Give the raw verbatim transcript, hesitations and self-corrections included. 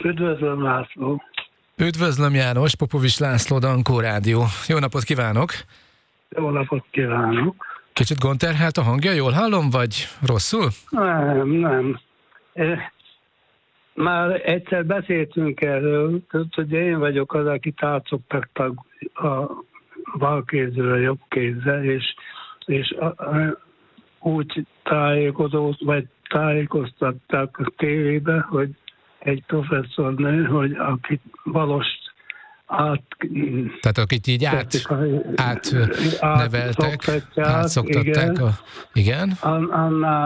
Üdvözlöm, László. Üdvözlöm, János, Popovics László, Dankó Rádió. Jó napot kívánok! Jó napot kívánok! Kicsit gondterhelt a hangja, jól hallom, vagy rosszul? Nem, nem. Már egyszer beszéltünk erről, hogy én vagyok az, aki tátszogtattak a bal kézről a jobb kézzel, és, és a, a, úgy tájékozott, vagy tájékoztatták a tévébe, hogy egy professzornő, hogy akit balost át... Tehát akit így át, átneveltek, átszoktatták. Igen. A, annál